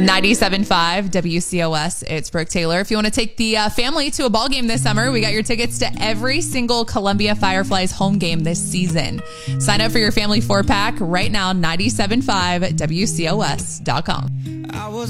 97.5 WCOS. It's Brooke Taylor. If you want to take the family to a ball game this summer, we got your tickets to every single Columbia Fireflies home game this season. Sign up for your family 4-pack right now, 97.5WCOS.com.